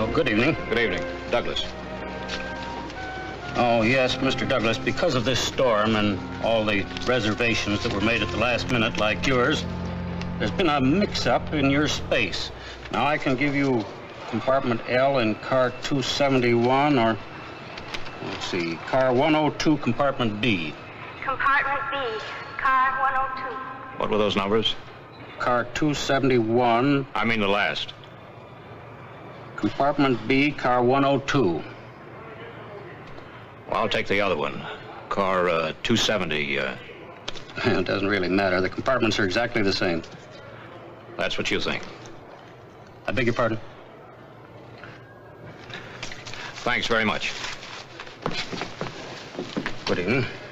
good evening. Good evening. Douglas. Oh, yes, Mr. Douglas, because of this storm and all the reservations that were made at the last minute, like yours, there's been a mix-up in your space. Now, I can give you compartment L in car 271, or, let's see, car 102, compartment B. Compartment B, car 102. What were those numbers? Car 271. I mean the last. Compartment B, car 102. Well, I'll take the other one. Car 270. It doesn't really matter. The compartments are exactly the same. That's what you think. I beg your pardon? Thanks very much. Good evening.